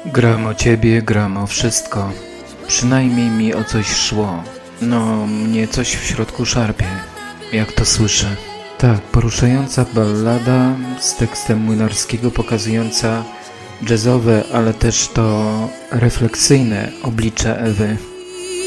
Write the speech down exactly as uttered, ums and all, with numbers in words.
Gram o ciebie, gram o wszystko. Przynajmniej mi o coś szło. No, mnie coś w środku szarpie. Jak to słyszę. Tak, poruszająca ballada z tekstem Młynarskiego pokazująca jazzowe, ale też to refleksyjne oblicze Ewy.